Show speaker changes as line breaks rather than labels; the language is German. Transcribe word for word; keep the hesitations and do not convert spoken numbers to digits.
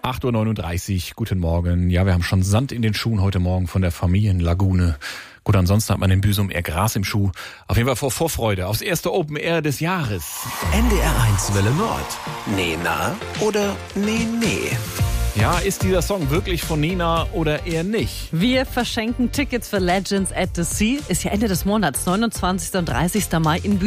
acht Uhr neununddreißig, guten Morgen. Ja, wir haben schon Sand in den Schuhen heute Morgen von der Familienlagune. Gut, ansonsten hat man in Büsum eher Gras im Schuh. Auf jeden Fall vor Vorfreude aufs erste Open Air des Jahres.
N D R eins Welle Nord. Nena oder Nee, nee.
Ja, ist dieser Song wirklich von Nena oder eher nicht?
Wir verschenken Tickets für Legends at the Sea. Ist ja Ende des Monats, neunundzwanzigsten und dreißigsten Mai in Büsum.